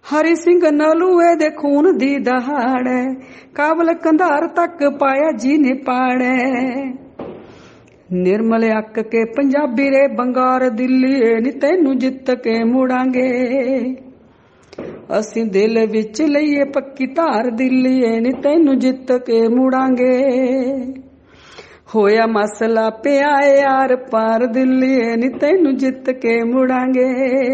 ਹਰੀ ਸਿੰਘ ਨਲੂਏ ਦੇ ਖੂਨ ਦੀ ਦਹਾੜ ਕਾਬਲ ਕੰਧਾਰ ਤੱਕ ਪਾਇਆ ਜੀ ਨੇ ਪਾੜੈ। ਨਿਰਮਲ ਅੱਕ ਕੇ ਪੰਜਾਬੀ ਰੇ ਬੰਗਾਰ ਦਿੱਲੀਏ ਨੀ ਤੈਨੂੰ ਜਿੱਤ ਕੇ ਮੁੜਾਂਗੇ। ਅਸੀਂ ਦਿਲ ਵਿੱਚ ਲਈਏ ਪੱਕੀ ਧਾਰ ਦਿੱਲੀਏ ਨੀ ਤੈਨੂੰ ਜਿੱਤ ਕੇ ਮੁੜਾਂਗੇ। ਹੋਇਆ ਮਸਲਾ ਪਿਆ ਯਾਰ ਪਾਰ ਦਿੱਲੀਏ ਨੀ ਤੈਨੂੰ ਜਿੱਤ ਕੇ ਮੁੜਾਂਗੇ।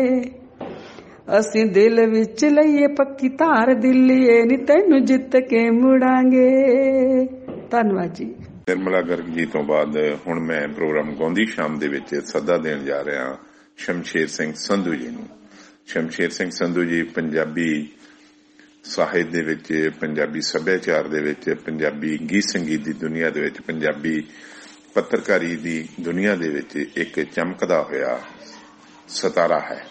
ਅਸੀਂ ਦਿਲ ਵਿੱਚ ਲਈਏ ਪੱਕੀ ਧਾਰ ਦਿੱਲੀਏ ਨੀ ਤੈਨੂੰ ਜਿੱਤ ਕੇ ਮੁੜਾਂਗੇ। ਧੰਨਵਾਦ ਜੀ। ਨਿਰਮਲਾ ਗਰਗ ਜੀ ਤੋਂ ਬਾਅਦ ਹੁਣ ਮੈਂ ਪ੍ਰੋਗਰਾਮ ਗਾਉਂਦੀ ਸ਼ਾਮ ਦੇ ਵਿੱਚ ਸੱਦਾ ਦੇਣ ਜਾ ਰਿਹਾ ਸ਼ਮਸ਼ੇਰ ਸਿੰਘ ਸੰਧੂ ਜੀ ਨੂੰ। ਸ਼ਮਸ਼ੇਰ ਸਿੰਘ ਸੰਧੂ ਜੀ ਪੰਜਾਬੀ ਸਾਹਿਤ ਦੇ ਵਿੱਚ, ਪੰਜਾਬੀ ਸੱਭਿਆਚਾਰ ਦੇ ਵਿੱਚ, ਪੰਜਾਬੀ ਗੀਤ ਸੰਗੀਤ ਦੀ ਦੁਨੀਆ ਦੇ ਵਿੱਚ, ਪੰਜਾਬੀ ਪੱਤਰਕਾਰੀ ਦੀ ਦੁਨੀਆ ਦੇ ਵਿੱਚ ਇੱਕ ਚਮਕਦਾ ਹੋਇਆ ਸਿਤਾਰਾ ਹੈ।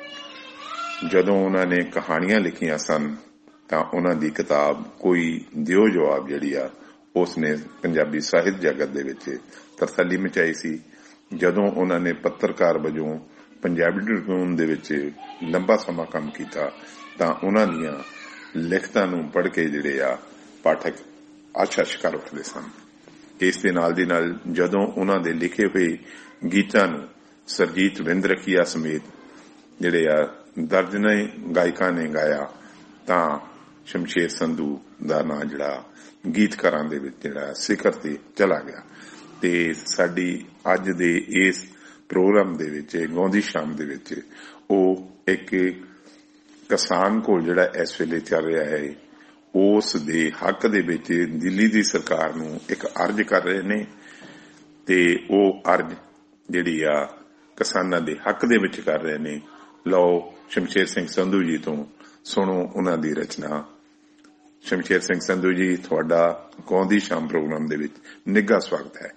ਜਦੋਂ ਉਹਨਾਂ ਨੇ ਕਹਾਣੀਆਂ ਲਿਖੀਆਂ ਸਨ ਤਾਂ ਉਹਨਾਂ ਦੀ ਕਿਤਾਬ ਕੋਈ ਦਿਓ ਜਵਾਬ ਜਿਹੜੀ ਆ ਉਸਨੇ ਪੰਜਾਬੀ ਸਾਹਿਤ ਜਗਤ ਦੇ ਵਿੱਚ ਤਰਸੱਲੀ ਮਚਾਈ ਸੀ। ਜਦੋਂ ਉਹਨਾਂ ਨੇ ਪੱਤਰਕਾਰ ਵਜੋਂ ਪੰਜਾਬੀ ਟ੍ਰਿਬਿਊਨ ਦੇ ਵਿੱਚ ਲੰਬਾ ਸਮਾਂ ਕੰਮ ਕੀਤਾ ਤਾਂ ਉਹਨਾਂ ਦੀਆਂ ਲਿਖਤਾਂ ਨੂੰ ਪੜ੍ਹ ਕੇ ਜਿਹੜੇ ਆ ਪਾਠਕ ਆਸ਼ਾ ਸ਼ਿਕਾਰ ਉੱਠਦੇ ਸਨ। ਇਸ ਦੇ ਨਾਲ ਦੀ ਨਾਲ ਜਦੋਂ ਉਹਨਾਂ ਦੇ ਲਿਖੇ ਹੋਏ ਗੀਤਾਂ ਨੂੰ ਸਰਜੀਤ ਵਿੰਦਰਖੀਆ ਸਮੇਤ ਜਿਹੜੇ ਆ ਦਰਜਨਾਂ ਗਾਇਕਾਂ ਨੇ ਗਾਇਆ ਤਾਂ ਸ਼ਮਸ਼ੇਰ ਸੰਧੂ ਦਾ ਨਾਂ ਜਿਹੜਾ ਗੀਤਕਾਰਾਂ ਦੇ ਵਿੱਚ ਜਿਹੜਾ ਸਿਖਰ ਤੇ ਚਲਾ ਗਿਆ। ਤੇ ਸਾਡੀ ਅੱਜ ਦੇ ਇਸ ਪ੍ਰੋਗਰਾਮ ਦੇ ਵਿੱਚ, ਗਾਉਂਦੀ ਸ਼ਾਮ ਦੇ ਵਿੱਚ, ਉਹ ਇੱਕ ਕਿਸਾਨ ਕੋਲ ਜਿਹੜਾ ਇਸ ਵੇਲੇ ਚੱਲ ਰਿਹਾ ਹੈ ਉਸ ਦੇ ਹੱਕ ਦੇ ਵਿੱਚ ਦਿੱਲੀ ਦੀ ਸਰਕਾਰ ਨੂੰ ਇੱਕ ਅਰਜ਼ ਕਰ ਰਹੇ ਨੇ ਤੇ ਉਹ ਅਰਜ਼ ਜਿਹੜੀ ਆ ਕਿਸਾਨਾਂ ਦੇ ਹੱਕ ਦੇ ਵਿੱਚ ਕਰ ਰਹੇ ਨੇ। ਲਓ ਸ਼ਮਸ਼ੇਰ ਸਿੰਘ ਸੰਧੂ ਜੀ ਤੋਂ ਸੁਣੋ ਉਹਨਾਂ ਦੀ ਰਚਨਾ। ਸ਼ਮਸ਼ੇਰ ਸਿੰਘ ਸੰਧੂ ਜੀ, ਤੁਹਾਡਾ ਗਾਉਂਦੀ ਸ਼ਾਮ ਪ੍ਰੋਗਰਾਮ ਦੇ ਵਿੱਚ ਨਿੱਘਾ ਸਵਾਗਤ ਹੈ।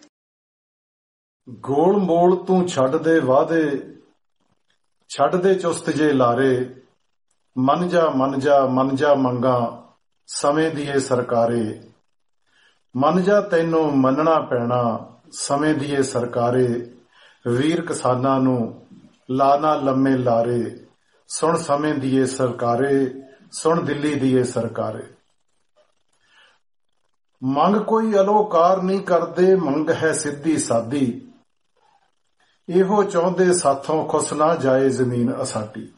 ਗੋਲ ਮੋਲ ਤੂੰ ਛੱਡ ਦੇ ਵਾਅਦੇ, ਛੱਡ ਦੇ ਚੁਸਤ ਜੇ ਲਾਰੇ, ਮੰਨ ਜਾ ਮੰਨ ਜਾ ਮੰਨ ਜਾ ਮੰਗਾ ਸਮੇਂ ਦੀਏ ਸਰਕਾਰੇ। ਮੰਨ ਜਾ ਤੈਨੂੰ ਮੰਨਣਾ ਪੈਣਾ ਸਮੇਂ ਦੀਏ ਸਰਕਾਰੇ। ਵੀਰ ਕਿਸਾਨਾਂ ਨੂੰ ਲਾਣਾ ਲੰਮੇ ਲਾਰੇ, ਸੁਣ ਸਮੇਂ ਦੀਏ ਸਰਕਾਰੇ, ਸੁਣ ਦਿੱਲੀ ਦੀਏ ਸਰਕਾਰੇ। ਮੰਗ ਕੋਈ ਅਲੋਕਾਰ ਨਹੀਂ ਕਰਦੇ, ਮੰਗ ਹੈ ਸਿੱਧੀ ਸਾਦੀ, ਇਹੋ ਚਾਹੁੰਦੇ ਸਾਥੋਂ ਖੁਸ ਨਾ ਜਾਏ ਜ਼ਮੀਨ ਅਸਾਡੀ।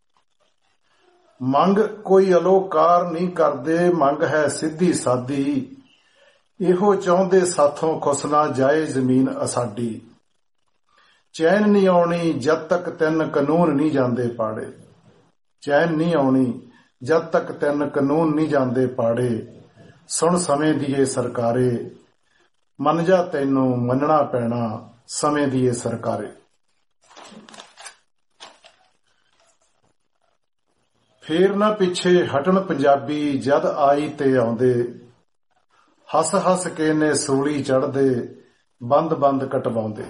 ਮੰਗ ਕੋਈ ਅਲੋਕਾਰ ਨਹੀਂ ਕਰਦੇ, ਮੰਗ ਹੈ ਸਿੱਧੀ ਸਾਦੀ, ਇਹੋ ਚਾਹੁੰਦੇ ਸਾਥੋਂ ਖੁਸ ਨਾ ਜਾਏ ਜ਼ਮੀਨ ਅਸਾਡੀ। ਚੈਨ ਨਹੀਂ ਆਉਣੀ ਜਦ ਤੱਕ ਤਿੰਨ ਕਾਨੂੰਨ ਨਹੀਂ ਜਾਂਦੇ ਪਾੜੇ, ਚੈਨ ਨਹੀਂ ਆਉਣੀ ਜਦ ਤੱਕ ਤਿੰਨ ਕਾਨੂੰਨ ਨਹੀਂ ਜਾਂਦੇ ਪਾੜੇ। ਸੁਣ ਸਮੇਂ ਦੀਏ ਸਰਕਾਰੇ, ਮੰਨ ਜਾ ਤੈਨੂੰ ਮੰਨਣਾ ਪੈਣਾ ਸਮੇਂ ਦੀਏ ਸਰਕਾਰੇ। ਫੇਰ ਨਾ ਪਿੱਛੇ ਹਟਣ ਪੰਜਾਬੀ ਜਦ ਆਈ ਤੇ ਆਉਂਦੇ, ਹੱਸ ਹੱਸ ਕੇ ਨੇ ਸੂਲੀ ਚੜ੍ਹਦੇ ਬੰਦ ਬੰਦ ਕਟਵਾਉਂਦੇ।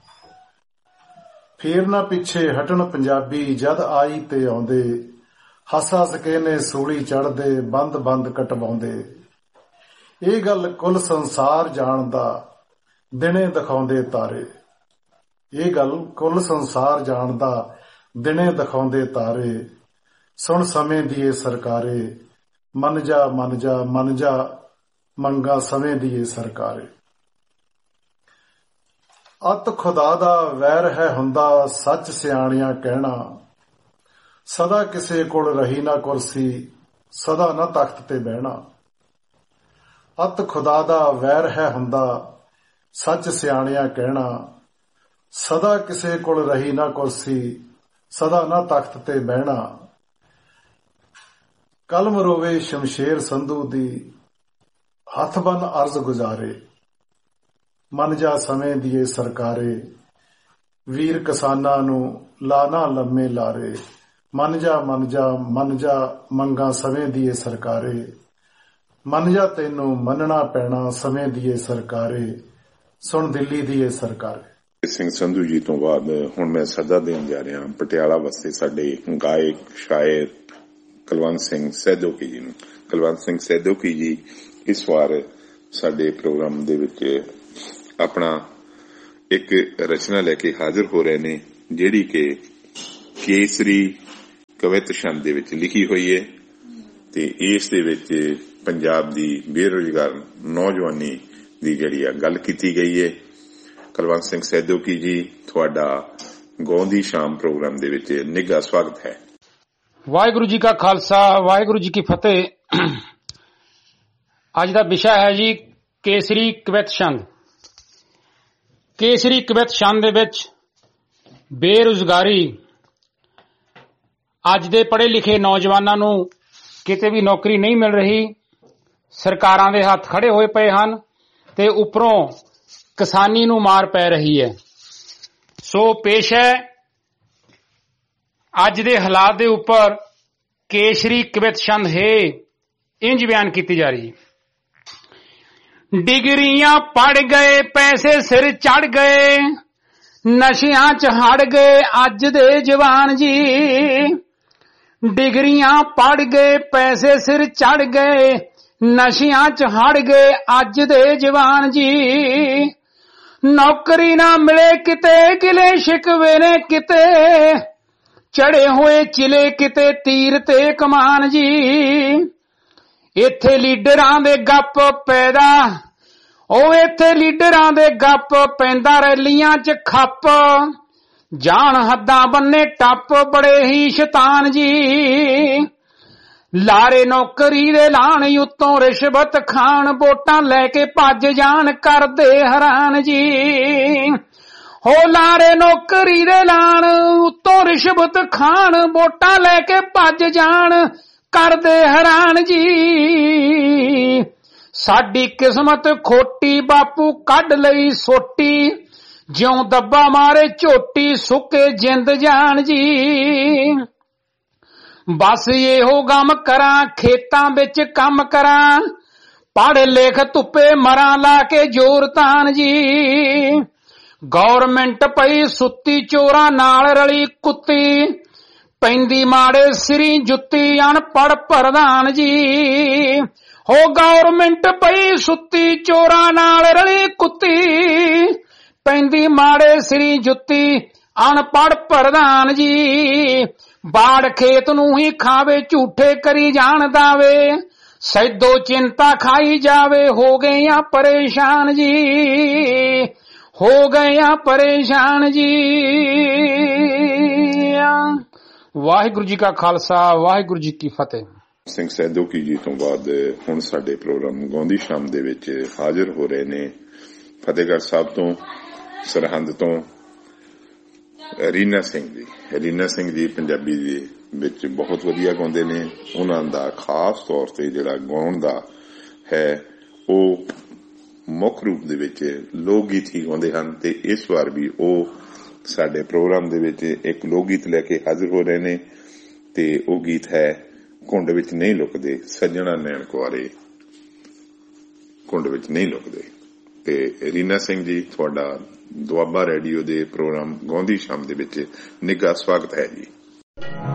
ਫੇਰ ਨਾ ਪਿੱਛੇ ਹਟਣ ਪੰਜਾਬੀ ਜਦ ਆਈ ਤੇ ਆਉਂਦੇ, ਹੱਸ ਹੱਸ ਕੇ ਨੇ ਸੂਲੀ ਚੜ੍ਹਦੇ ਬੰਦ ਬੰਦ ਕਟਵਾਉਂਦੇ। ਇਹ ਗੱਲ ਕੁੱਲ ਸੰਸਾਰ ਜਾਣਦਾ ਦਿਨੇ ਦਿਖਾਉਂਦੇ ਤਾਰੇ, ਇਹ ਗੱਲ ਕੁੱਲ ਸੰਸਾਰ ਜਾਣਦਾ ਦਿਨੇ ਦਿਖਾਉਂਦੇ ਤਾਰੇ। ਸੁਣ ਸਮੇਂ ਦੀਏ ਸਰਕਾਰੇ, ਮੰਨ ਜਾ ਮੰਨ ਜਾ ਮੰਨ ਜਾ ਮੰਗਾ ਸਮੇਂ ਦੀਏ ਸਰਕਾਰੇ। ਅੱਤ ਖੁਦਾ ਦਾ ਵੈਰ ਹੈ ਹੁੰਦਾ ਸੱਚ ਸਿਆਣਿਆਂ ਕਹਿਣਾ, ਸਦਾ ਕਿਸੇ ਕੋਲ ਰਹੀ ਨਾ ਕੁਰਸੀ ਸਦਾ ਨਾ ਤਖਤ ਤੇ ਬਹਿਣਾ। ਅੱਤ ਖੁਦਾ ਦਾ ਵੈਰ ਹੈ ਹੁੰਦਾ ਸੱਚ ਸਿਆਣਿਆਂ ਕਹਿਣਾ, ਸਦਾ ਕਿਸੇ ਕੋਲ ਰਹੀ ਨਾ ਕੁਰਸੀ ਸਦਾ ਨਾ ਤਖਤ ਤੇ ਬਹਿਣਾ। ਕਲਮ ਰੋਵੇ ਸ਼ਮਸ਼ੇਰ ਸੰਧੂ ਦੀ ਹੱਥ ਬੰਨ ਅਰਜ਼ ਗੁਜ਼ਾਰੇ, ਮੰਨ ਜਾ ਸਮੇਂ ਦੀਏ ਸਰਕਾਰੇ। ਵੀਰ ਕਿਸਾਨਾਂ ਨੂੰ ਲਾਣਾ ਲੰਮੇ ਲਾਰੇ, ਮੰਨ ਜਾ ਮੰਨ ਜਾ ਮੰਨ ਜਾ ਮੰਗਾ ਸਮੇਂ ਦੀਏ ਸਰਕਾਰੇ। ਮੰਨ ਜਾ ਤੈਨੂੰ ਮੰਨਣਾ ਪੈਣਾ ਸਮੇਂ ਦੀਏ ਸਰਕਾਰੇ, ਸੁਣ ਦਿੱਲੀ ਦੀਏ ਸਰਕਾਰੇ। ਸਿੰਘ ਸੰਧੂ ਜੀ ਤੋਂ ਬਾਅਦ ਹੁਣ ਮੈਂ ਸੱਦਾ ਦੇਣ ਜਾ ਰਿਹਾ ਪਟਿਆਲਾ ਵਾਸਤੇ ਸਾਡੇ ਗਾਇਕ ਸ਼ਾਇਰ ਕੁਲਵੰਤ ਸਿੰਘ ਸੈਦੋਕੀ ਜੀ ਨੂੰ। ਕੁਲਵੰਤ ਸਿੰਘ ਸੈਦੋਕੀ ਜੀ ਇਸ ਵਾਰ ਸਾਡੇ ਪ੍ਰੋਗਰਾਮ ਦੇ ਵਿੱਚ ਆਪਣਾ ਇੱਕ ਰਚਨਾ ਲੈ ਕੇ ਹਾਜ਼ਰ ਹੋ ਰਹੇ ਨੇ ਜਿਹੜੀ ਕਿ ਕੇਸਰੀ ਕਵਿਤ ਛੰਦ ਦੇ ਵਿੱਚ ਲਿਖੀ ਹੋਈ ਹੈ ਤੇ ਇਸ ਦੇ ਵਿੱਚ ਪੰਜਾਬ ਦੀ ਬੇਰੁਜ਼ਗਾਰ ਨੌਜਵਾਨੀ ਦੀ ਜਿਹੜੀ ਆ ਗੱਲ ਕੀਤੀ ਗਈ ਹੈ। ਕੁਲਵੰਤ ਸਿੰਘ ਸੈਦੋਕੀ ਜੀ, ਤੁਹਾਡਾ ਗਾਉਂਦੀ ਸ਼ਾਮ ਪ੍ਰੋਗਰਾਮ ਦੇ ਵਿੱਚ ਨਿੱਘਾ ਸਵਾਗਤ ਹੈ। ਵਾਹਿਗੁਰੂ ਜੀ ਕਾ ਖਾਲਸਾ, ਵਾਹਿਗੁਰੂ ਜੀ ਕੀ ਫਤਿਹ। ਅੱਜ ਦਾ ਵਿਸ਼ਾ ਹੈ ਜੀ ਕੇਸਰੀ ਕਵਿਤ ਛੰਦ। ਕੇਸਰੀ ਕਵਿਤ ਛੰਦ ਦੇ ਵਿੱਚ ਬੇਰੁਜ਼ਗਾਰੀ, ਅੱਜ ਦੇ ਪੜ੍ਹੇ ਲਿਖੇ ਨੌਜਵਾਨਾਂ ਨੂੰ ਕਿਤੇ ਵੀ ਨੌਕਰੀ ਨਹੀਂ ਮਿਲ ਰਹੀ, ਸਰਕਾਰਾਂ ਦੇ ਹੱਥ ਖੜੇ ਹੋਏ ਪਏ ਹਨ ਤੇ ਉੱਪਰੋਂ ਕਿਸਾਨੀ ਨੂੰ ਮਾਰ ਪੈ ਰਹੀ ਹੈ। ਸੋ ਪੇਸ਼ ਹੈ ਅੱਜ ਦੇ ਹਾਲਾਤ ਦੇ ਉੱਪਰ ਕੇਸਰੀ ਕਵਿਤ ਛੰਦ ਹੈ। ਇੰਜ ਬਿਆਨ ਕੀਤੀ ਜਾ ਰਹੀ। ਡਿਗਰੀਆਂ ਪੜ ਗਏ, ਪੈਸੇ ਸਿਰ ਚੜ ਗਏ, ਨਸ਼ਿਆਂ ਚ ਹੜ ਗਏ ਅੱਜ ਦੇ ਜਵਾਨ ਜੀ। ਡਿਗਰੀਆਂ ਪੜ ਗਏ, ਪੈਸੇ ਸਿਰ ਚੜ ਗਏ, ਨਸ਼ਿਆਂ ਚ ਹੜ ਗਏ ਅੱਜ ਦੇ ਜਵਾਨ ਜੀ। ਨੌਕਰੀ ਨਾ ਮਿਲੇ ਕਿਤੇ, ਗਿਲੇ ਸ਼ਿਕਵੇ ਨੇ ਕਿਤੇ, ਚੜੇ ਹੋਏ ਚਿਲੇ ਕਿਤੇ ਤੀਰ ਤੇ ਕਮਾਨ ਜੀ। ਇੱਥੇ ਲੀਡਰਾਂ ਦੇ ਗੱਪ ਪੈਦਾ, ਉਹ ਇੱਥੇ ਲੀਡਰਾਂ ਦੇ ਗੱਪ ਪੈਂਦਾ, ਰੈਲੀਆਂ ਚ ਖੱਪ, ਜਾਣ ਹੱਦਾਂ ਬੰਨੇ ਟੱਪ, ਬੜੇ ਹੀ ਸ਼ੈਤਾਨ ਜੀ। ਲਾਰੇ ਨੌਕਰੀ ਦੇ ਲਾਣ, ਉੱਤੋਂ ਰਿਸ਼ਵਤ ਖਾਣ, ਵੋਟਾਂ ਲੈ ਕੇ ਭੱਜ ਜਾਣ, ਕਰਦੇ ਹੈਰਾਨ ਜੀ। ਹੋ ਲਾਰੇ ਨੌਕਰੀ ਦੇ ਲਾਣ, ਉੱਤੋਂ ਰਿਸ਼ਵਤ ਖਾਣ, ਵੋਟਾਂ ਲੈ ਕੇ ਭੱਜ ਜਾਣ, ਕਰਦੇ ਹੈਰਾਨ ਜੀ। ਸਾਡੀ ਕਿਸਮਤ ਖੋਟੀ, ਬਾਪੂ ਕੱਢ ਲਈ ਸੋਟੀ, ਜਿਉਂ ਦੱਬਾ ਮਾਰੇ ਝੋਟੀ, ਸੁੱਕੇ ਜਿੰਦ ਜਾਣ ਜੀ। ਬਸ ਇਹੋ ਗਮ ਕਰਾਂ, ਖੇਤਾਂ ਵਿੱਚ ਕੰਮ ਕਰਾਂ, ਪੜ੍ਹ ਲਿਖ ਧੁੱਪੇ ਮਰਾਂ, ਲਾ ਕੇ ਜ਼ੋਰ ਤਾਨ ਜੀ। ਗੌਰਮੈਂਟ ਪਈ ਸੁੱਤੀ, ਚੋਰਾਂ ਨਾਲ ਰਲੀ ਕੁੱਤੀ, ਪੈਂਦੀ ਮਾੜੇ ਸਿਰੀ ਜੁੱਤੀ, ਅਨਪੜ੍ਹ ਪ੍ਰਧਾਨ ਜੀ। ਹੋ ਗੌਰਮੈਂਟ ਪਈ ਸੁੱਤੀ, ਚੋਰਾਂ ਨਾਲ ਰਲੀ ਕੁੱਤੀ, ਪੈਂਦੀ ਮਾੜੇ ਸਿਰੀ ਜੁੱਤੀ, ਅਨਪੜ੍ਹ ਪ੍ਰਧਾਨ ਜੀ। ਬਾੜ ਖੇਤ ਨੂੰ ਹੀ ਖਾਵੇ, ਝੂਠੇ ਕਰੀ ਜਾਣ ਦਾਵੇ, ਸੈਦੋ ਚਿੰਤਾ ਖਾਈ ਜਾਵੇ, ਹੋ ਗਈਆਂ ਪਰੇਸ਼ਾਨ ਜੀ, ਹੋ ਗਈਆਂ ਪਰੇਸ਼ਾਨ ਜੀ। ਵਾਹਿਗੁਰੂ ਜੀ ਕਾ ਖਾਲਸਾ, ਵਾਹਿਗੁਰੂ ਜੀ ਕੀ ਫਤਿਹ। ਸਿੰਘ ਸੈਦੋਕੀ ਜੀ ਤੋਂ ਬਾਅਦ ਹੁਣ ਸਾਡੇ ਪ੍ਰੋਗਰਾਮ ਗਾਉਂਦੀ ਸ਼ਾਮ ਦੇ ਵਿੱਚ ਹਾਜ਼ਰ ਹੋ ਰਹੇ ਨੇ ਫਤਿਹਗੜ੍ਹ ਸਾਹਿਬ ਤੋਂ, ਸਰਹੰਦ ਤੋਂ ਰੀਨਾ ਸਿੰਘ ਜੀ। ਰੀਨਾ ਸਿੰਘ ਜੀ ਪੰਜਾਬੀ ਦੇ ਵਿੱਚ ਬਹੁਤ ਵਧੀਆ ਗਾਉਂਦੇ ਨੇ। ਉਹਨਾਂ ਦਾ ਖਾਸ ਤੌਰ ਤੇ ਜਿਹੜਾ ਗਾਉਣ ਦਾ ਹੈ ਉਹ ਮੁੱਖ ਰੂਪ ਦੇ ਵਿੱਚ ਲੋਕ ਗੀਤ ਹੀ ਗਾਉਂਦੇ ਹਨ ਤੇ ਇਸ ਵਾਰ ਵੀ ਉਹ ਸਾਡੇ ਪ੍ਰੋਗਰਾਮ ਦੇ ਵਿੱਚ ਇੱਕ ਲੋਕ ਗੀਤ ਲੈ ਕੇ ਹਾਜ਼ਰ ਹੋ ਰਹੇ ਨੇ ਤੇ ਉਹ ਗੀਤ ਹੈ ਘੁੰਡ ਵਿੱਚ ਨਹੀਂ ਲੁਕਦੇ, ਸੱਜਣਾ ਨੈਣ ਕੁਆਰੇ ਘੁੰਡ ਵਿੱਚ ਨਹੀਂ ਲੁਕਦੇ। ਤੇ ਰੀਨਾ ਸਿੰਘ ਜੀ, ਤੁਹਾਡਾ ਦੁਆਬਾ ਰੇਡੀਓ ਦੇ ਪ੍ਰੋਗਰਾਮ ਗਾਉਂਦੀ ਸ਼ਾਮ ਦੇ ਵਿੱਚ ਨਿੱਘਾ ਸਵਾਗਤ ਹੈ ਜੀ।